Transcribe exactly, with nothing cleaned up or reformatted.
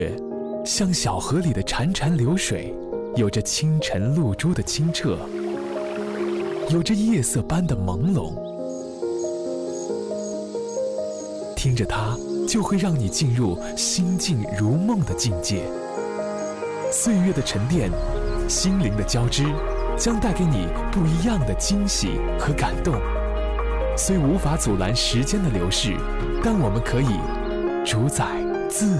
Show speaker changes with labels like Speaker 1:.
Speaker 1: 像小河里的潺潺流水，有着清晨露珠的清澈，有着夜色般的朦胧。听着它，就会让你进入心静如梦的境界。岁月的沉淀，心灵的交织，将带给你不一样的惊喜和感动。虽无法阻拦时间的流逝，但我们可以主宰自